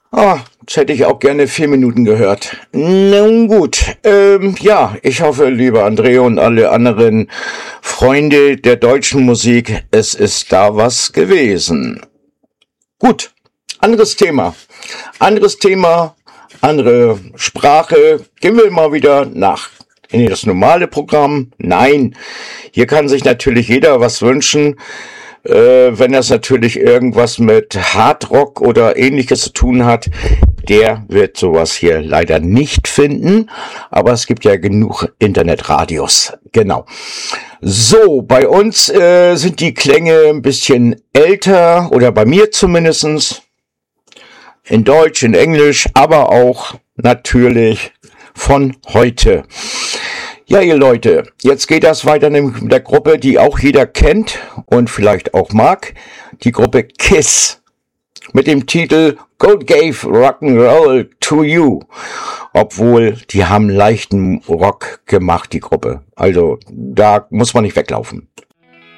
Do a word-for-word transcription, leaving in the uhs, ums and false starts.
Ah, jetzt hätte ich auch gerne vier Minuten gehört. Nun gut, ähm, ja, ich hoffe, lieber André und alle anderen Freunde der deutschen Musik, es ist da was gewesen. Gut, anderes Thema. Anderes Thema, andere Sprache. Gehen wir mal wieder nach in das normale Programm. Nein, hier kann sich natürlich jeder was wünschen. Äh, wenn das natürlich irgendwas mit Hardrock oder ähnliches zu tun hat, der wird sowas hier leider nicht finden. Aber es gibt ja genug Internetradios. Genau. So, bei uns äh, sind die Klänge ein bisschen älter, oder bei mir zumindestens. In Deutsch, in Englisch, aber auch natürlich von heute. Ja, ihr Leute, jetzt geht das weiter mit der Gruppe, die auch jeder kennt und vielleicht auch mag. Die Gruppe Kiss mit dem Titel God Gave Rock'n'Roll to You. Obwohl, die haben leichten Rock gemacht, die Gruppe. Also, da muss man nicht weglaufen.